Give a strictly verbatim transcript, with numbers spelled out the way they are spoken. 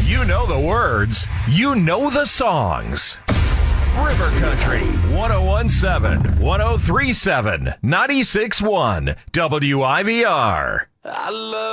You know the words. You know the songs. River Country, one oh one point seven, one oh three point seven, ninety-six point one, W I V R. I love